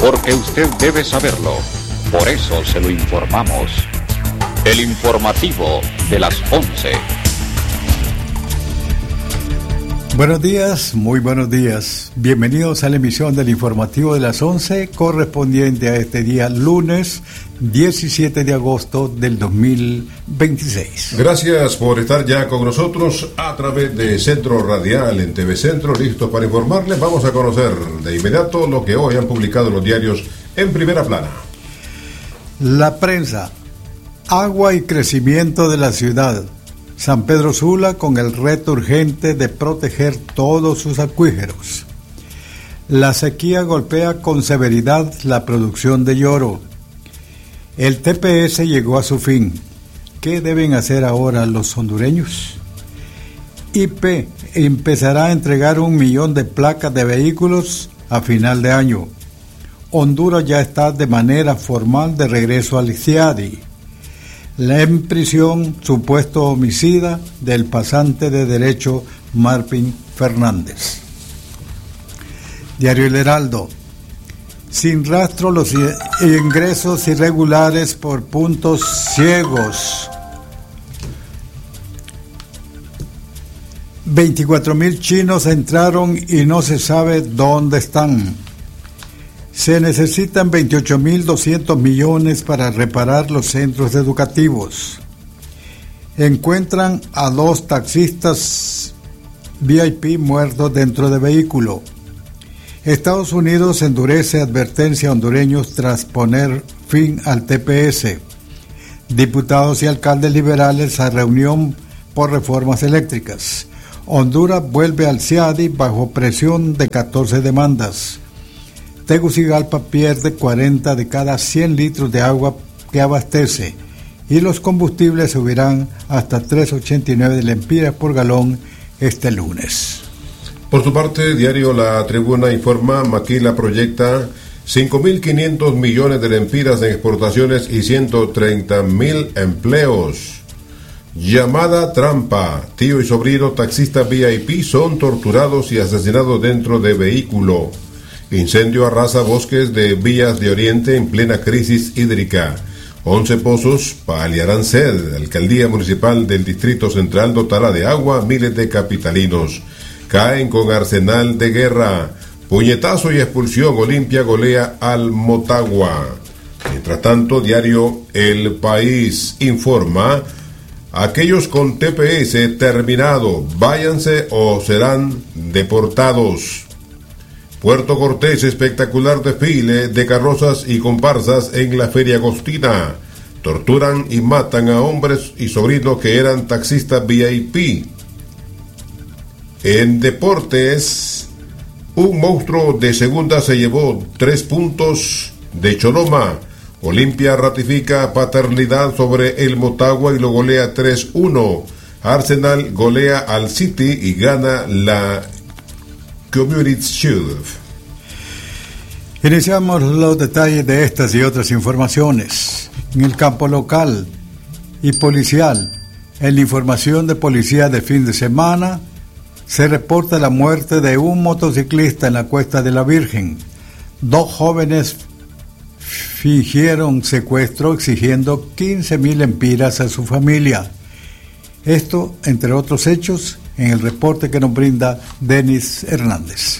porque usted debe saberlo. Por eso se lo informamos. El informativo de las 11. Buenos días, muy buenos días. Bienvenidos a la emisión del informativo de las 11, correspondiente a este día lunes 17 de agosto del 2026. Gracias por estar ya con nosotros a través de Centro Radial en TV Centro, listos para informarles. Vamos a conocer de inmediato lo que hoy han publicado los diarios en primera plana. La prensa, agua y crecimiento de la ciudad. San Pedro Sula con el reto urgente de proteger todos sus acuíferos. La sequía golpea con severidad la producción de Yoro. El TPS llegó a su fin. ¿Qué deben hacer ahora los hondureños? IP empezará a entregar 1 millón de placas de vehículos a final de año. Honduras ya está de manera formal de regreso al CIADI. En prisión, supuesto homicida del pasante de derecho Marvin Fernández. Diario El Heraldo. Sin rastro los ingresos irregulares por puntos ciegos. 24,000 chinos entraron y no se sabe dónde están. Se necesitan 28,200 millones para reparar los centros educativos. Encuentran a 2 taxistas VIP muertos dentro de vehículo. Estados Unidos endurece advertencia a hondureños tras poner fin al TPS. Diputados y alcaldes liberales a reunión por reformas eléctricas. Honduras vuelve al CIADI bajo presión de 14 demandas. Tegucigalpa pierde 40 de cada 100 litros de agua que abastece y los combustibles subirán hasta 3.89 lempiras por galón este lunes. Por su parte, diario La Tribuna informa, Maquila proyecta 5.500 millones de lempiras en exportaciones y 130,000 empleos. Llamada trampa, tío y sobrino taxista VIP son torturados y asesinados dentro de vehículo. Incendio arrasa bosques de Villas de Oriente en plena crisis hídrica. 11 pozos paliarán sed. Alcaldía Municipal del Distrito Central dotará de agua a miles de capitalinos. Caen con arsenal de guerra. Puñetazo y expulsión. Olimpia golea al Motagua. Mientras tanto, diario El País informa: aquellos con TPS terminado, váyanse o serán deportados. Puerto Cortés, espectacular desfile de carrozas y comparsas en la Feria Agostina. Torturan y matan a hombres y sobrinos que eran taxistas VIP. En deportes, un monstruo de segunda se llevó 3 puntos de Choloma. Olimpia ratifica paternidad sobre el Motagua y lo golea 3-1. Arsenal golea al City y gana la Community Shield. Iniciamos los detalles de estas y otras informaciones. En el campo local y policial, en la información de policía de fin de semana, se reporta la muerte de un motociclista en la Cuesta de la Virgen. 2 jóvenes fingieron secuestro exigiendo 15,000 lempiras a su familia. Esto, entre otros hechos, en el reporte que nos brinda Denis Hernández.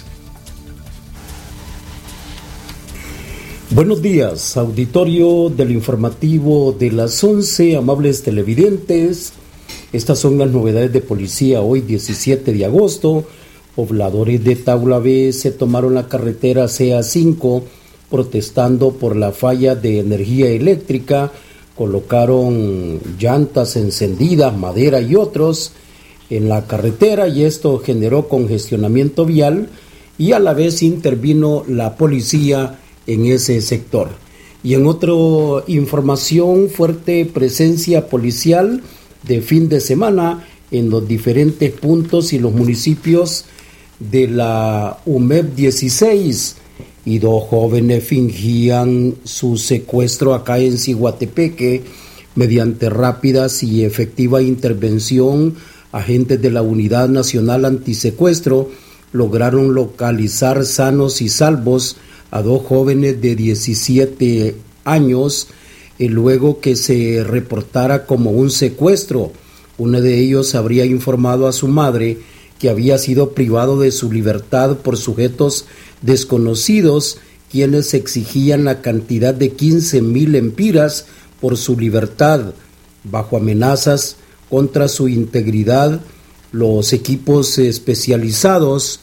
Buenos días, auditorio del informativo de las 11, amables televidentes. Estas son las novedades de policía hoy 17 de agosto. Pobladores de Taula B se tomaron la carretera CA5 protestando por la falla de energía eléctrica. Colocaron llantas encendidas, madera y otros en la carretera y esto generó congestionamiento vial y a la vez intervino la policía en ese sector. Y en otra información, fuerte presencia policial de fin de semana en los diferentes puntos y los municipios de la UMEP 16 y 2 jóvenes fingían su secuestro acá en Ciguatepeque. Mediante rápidas y efectiva intervención, agentes de la Unidad Nacional Antisecuestro lograron localizar sanos y salvos a 2 jóvenes de 17 años, luego que se reportara como un secuestro. Uno de ellos habría informado a su madre que había sido privado de su libertad por sujetos desconocidos, quienes exigían la cantidad de 15,000 lempiras por su libertad. Bajo amenazas contra su integridad, los equipos especializados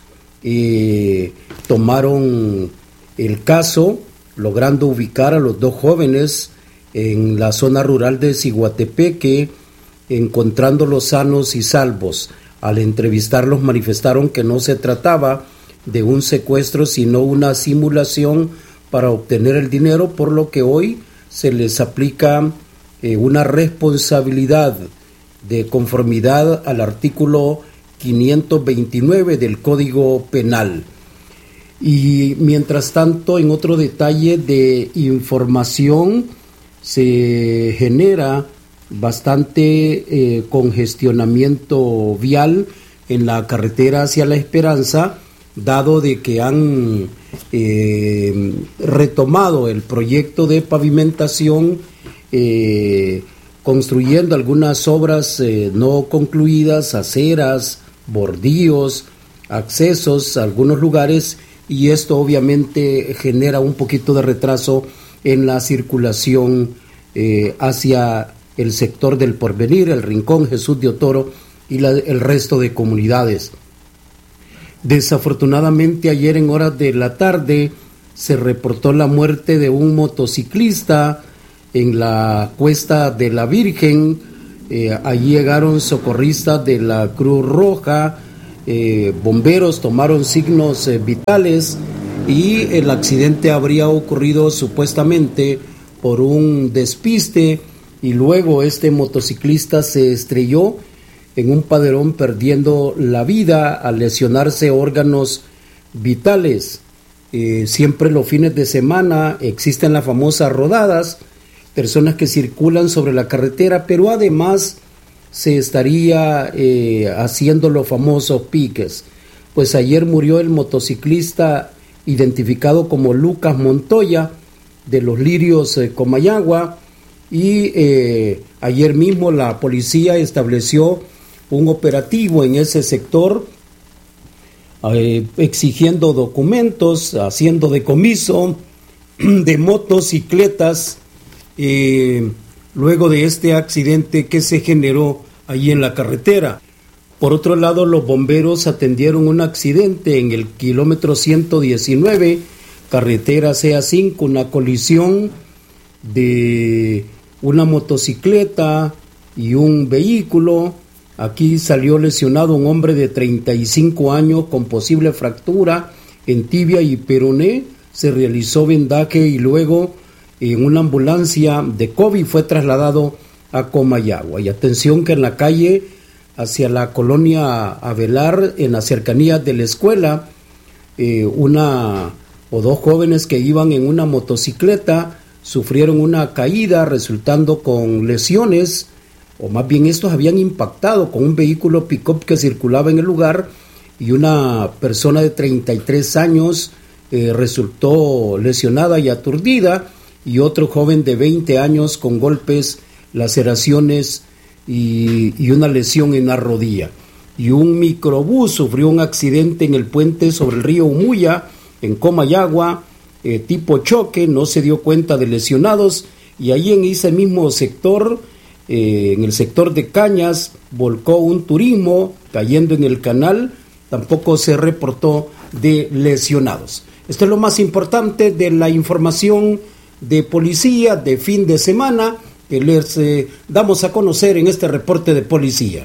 tomaron el caso, logrando ubicar a los 2 jóvenes en la zona rural de Ciguatepeque, encontrándolos sanos y salvos. Al entrevistarlos manifestaron que no se trataba de un secuestro, sino una simulación para obtener el dinero, por lo que hoy se les aplica una responsabilidad de conformidad al artículo 529 del Código Penal. Y mientras tanto, en otro detalle de información, se genera bastante congestionamiento vial en la carretera hacia La Esperanza, dado de que han retomado el proyecto de pavimentación, construyendo algunas obras no concluidas, aceras, bordíos, accesos a algunos lugares, y esto obviamente genera un poquito de retraso en la circulación hacia el sector del Porvenir, el Rincón, Jesús de Otoro y el resto de comunidades. Desafortunadamente, ayer en horas de la tarde se reportó la muerte de un motociclista en la Cuesta de la Virgen. Allí llegaron socorristas de la Cruz Roja, bomberos tomaron signos vitales, y el accidente habría ocurrido supuestamente por un despiste, y luego este motociclista se estrelló en un paderón, perdiendo la vida al lesionarse órganos vitales. Siempre los fines de semana existen las famosas rodadas, personas que circulan sobre la carretera, pero además se estaría haciendo los famosos piques. Pues ayer murió el motociclista identificado como Lucas Montoya, de Los Lirios, Comayagua, y ayer mismo la policía estableció un operativo en ese sector, exigiendo documentos, haciendo decomiso de motocicletas, luego de este accidente que se generó allí en la carretera. Por otro lado, los bomberos atendieron un accidente en el kilómetro 119, carretera CA5, una colisión de una motocicleta y un vehículo. Aquí salió lesionado un hombre de 35 años con posible fractura en tibia y peroné. Se realizó vendaje y luego en una ambulancia de COVID fue trasladado a Comayagua. Y atención que en la calle hacia la colonia Avelar, en las cercanías de la escuela, una o dos jóvenes que iban en una motocicleta sufrieron una caída resultando con lesiones, o más bien estos habían impactado con un vehículo pick-up que circulaba en el lugar, y una persona de 33 años resultó lesionada y aturdida, y otro joven de 20 años con golpes, laceraciones y una lesión en la rodilla. Y un microbús sufrió un accidente en el puente sobre el río Umuya, en Comayagua, tipo choque, no se dio cuenta de lesionados, y ahí en ese mismo sector, en el sector de Cañas, volcó un turismo cayendo en el canal, tampoco se reportó de lesionados. Esto es lo más importante de la información de policía de fin de semana que les damos a conocer en este reporte de policía.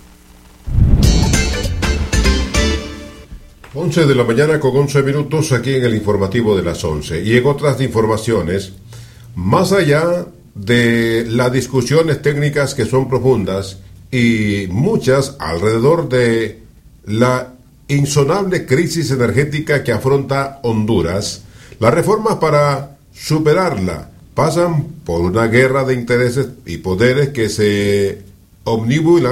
11 de la mañana con 11 minutos aquí en el informativo de las 11. Y en otras informaciones, más allá de las discusiones técnicas que son profundas y muchas alrededor de la insonable crisis energética que afronta Honduras, las reformas para superarla pasan por una guerra de intereses y poderes que se omnibulan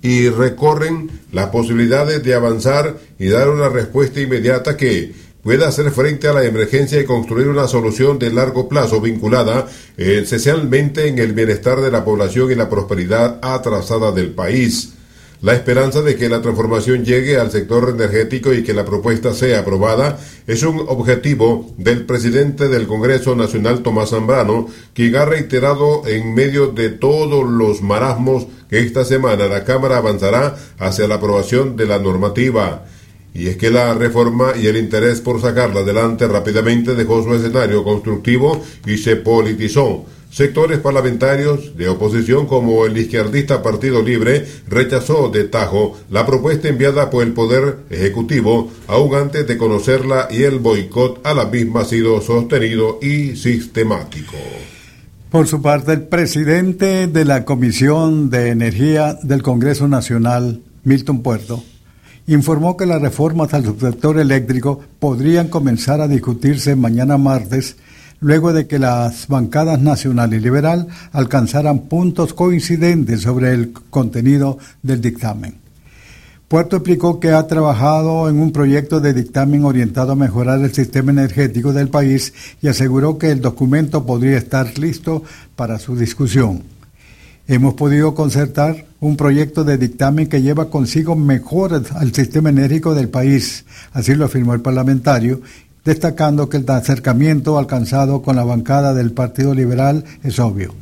y recorren las posibilidades de avanzar y dar una respuesta inmediata que pueda hacer frente a la emergencia y construir una solución de largo plazo vinculada esencialmente en el bienestar de la población y la prosperidad atrasada del país. La esperanza de que la transformación llegue al sector energético y que la propuesta sea aprobada es un objetivo del presidente del Congreso Nacional, Tomás Zambrano, quien ha reiterado en medio de todos los marasmos que esta semana la Cámara avanzará hacia la aprobación de la normativa. Y es que la reforma y el interés por sacarla adelante rápidamente dejó su escenario constructivo y se politizó. Sectores parlamentarios de oposición como el izquierdista Partido Libre rechazó de tajo la propuesta enviada por el Poder Ejecutivo aún antes de conocerla y el boicot a la misma ha sido sostenido y sistemático. Por su parte, el presidente de la Comisión de Energía del Congreso Nacional, Milton Puerto, informó que las reformas al subsector eléctrico podrían comenzar a discutirse mañana martes, luego de que las bancadas nacional y liberal alcanzaran puntos coincidentes sobre el contenido del dictamen. Puerto explicó que ha trabajado en un proyecto de dictamen orientado a mejorar el sistema energético del país y aseguró que el documento podría estar listo para su discusión. Hemos podido concertar un proyecto de dictamen que lleva consigo mejoras al sistema enérgico del país, así lo afirmó el parlamentario, destacando que el acercamiento alcanzado con la bancada del Partido Liberal es obvio.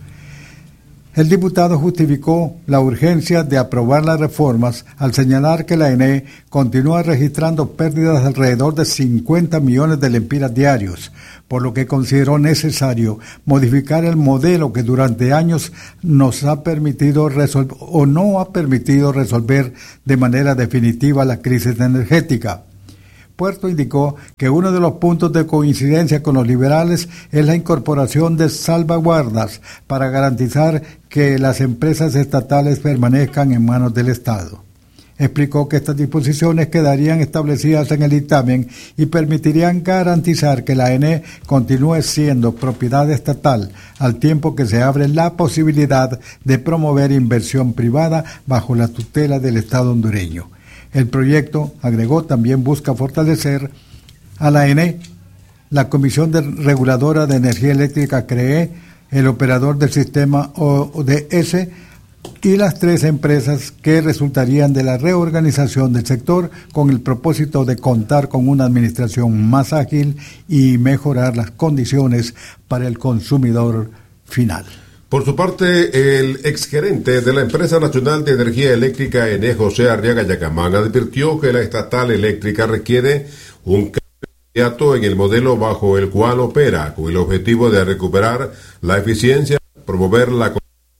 El diputado justificó la urgencia de aprobar las reformas al señalar que la ENE continúa registrando pérdidas de alrededor de 50 millones de lempiras diarios, por lo que consideró necesario modificar el modelo que durante años nos ha permitido no ha permitido resolver de manera definitiva la crisis energética. Puerto indicó que uno de los puntos de coincidencia con los liberales es la incorporación de salvaguardas para garantizar que las empresas estatales permanezcan en manos del Estado. Explicó que estas disposiciones quedarían establecidas en el dictamen y permitirían garantizar que la ENE continúe siendo propiedad estatal, al tiempo que se abre la posibilidad de promover inversión privada bajo la tutela del Estado hondureño. El proyecto, agregó, también busca fortalecer a la ENE, la Comisión Reguladora de Energía Eléctrica CREE, el operador del sistema ODS y las 3 empresas que resultarían de la reorganización del sector con el propósito de contar con una administración más ágil y mejorar las condiciones para el consumidor final. Por su parte, el exgerente de la Empresa Nacional de Energía Eléctrica, ENE, José Arriaga Yacamán, advirtió que la estatal eléctrica requiere un cambio inmediato en el modelo bajo el cual opera, con el objetivo de recuperar la eficiencia, promover la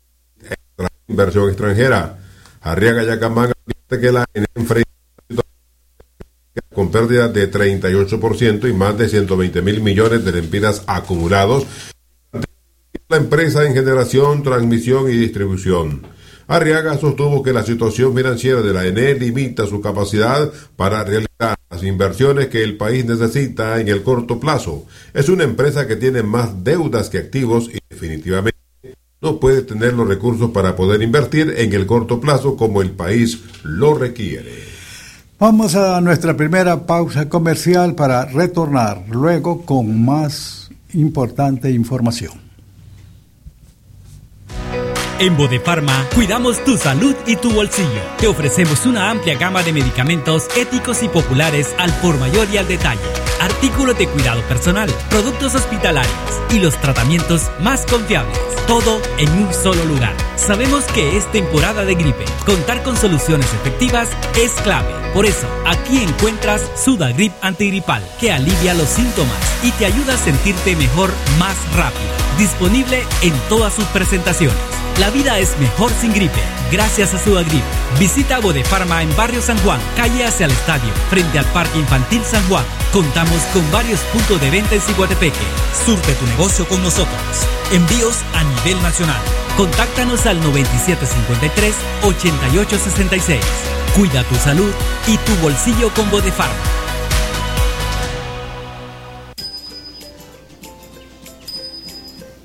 inversión extranjera. Arriaga Yacamán advierte que la ENE enfrenta con pérdidas de 38% y más de 120.000 millones de lempiras acumulados la empresa en generación, transmisión y distribución. Arriaga sostuvo que la situación financiera de la ENE limita su capacidad para realizar las inversiones que el país necesita en el corto plazo. Es una empresa que tiene más deudas que activos y definitivamente no puede tener los recursos para poder invertir en el corto plazo como el país lo requiere. Vamos a nuestra primera pausa comercial para retornar luego con más importante información. En Bodefarma cuidamos tu salud y tu bolsillo. Te ofrecemos una amplia gama de medicamentos éticos y populares al por mayor y al detalle. Artículos de cuidado personal, productos hospitalarios y los tratamientos más confiables. Todo en un solo lugar. Sabemos que es temporada de gripe. Contar con soluciones efectivas es clave. Por eso, aquí encuentras Sudagrip antigripal, que alivia los síntomas y te ayuda a sentirte mejor más rápido. Disponible en todas sus presentaciones. La vida es mejor sin gripe, gracias a Sudagrip. Visita Bodefarma en Barrio San Juan, calle hacia el estadio, frente al Parque Infantil San Juan. Contamos con varios puntos de venta en Ciguatepeque. Surte tu negocio con nosotros. Envíos a nivel nacional. Contáctanos al 9753-8866. Cuida tu salud y tu bolsillo con Bodefarma.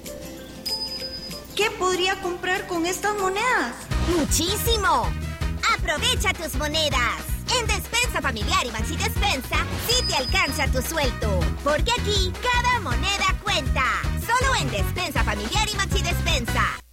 ¿Qué podría comprar con estas monedas? ¡Muchísimo! Aprovecha tus monedas. En Despensa Familiar y Maxi Despensa, sí te alcanza tu sueldo. Porque aquí, cada moneda cuenta. Solo en Despensa Familiar y Maxi Despensa.